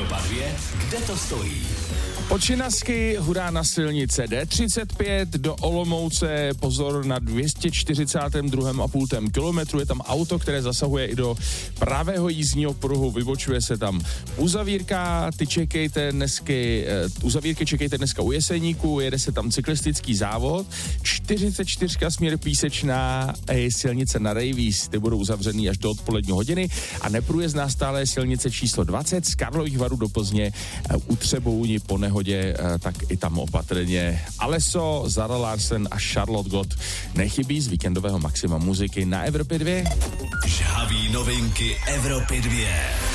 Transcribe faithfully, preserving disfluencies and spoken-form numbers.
Evropa dva, kde to stojí? Počinasky hurá na silnice D třicet pět do Olomouce, pozor na dvě stě čtyřicet dva a půl kilometru, je tam auto, které zasahuje i do pravého jízdního pruhu, vybočuje se tam uzavírka, ty čekejte dnesky, uzavírky čekejte dneska u Jeseníku, jede se tam cyklistický závod, čtyřicet čtyři směr Písečná, silnice na Rejvíz, ty budou uzavřený až do odpolední hodiny a neprůjezdná stále silnice číslo dvacet z Karlových Varů do Plzně u Třebouni po nehodě, tak i tam opatrně. Alesso, Zara Larsen a Charlotte Gott nechybí z víkendového maxima muziky na Evropě dva. Žhavý novinky Evropy dva.